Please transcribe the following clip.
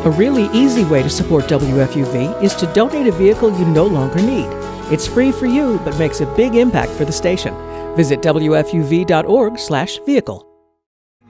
A really easy way to support WFUV is to donate a vehicle you no longer need. It's free for you, but makes a big impact for the station. Visit WFUV.org/vehicle.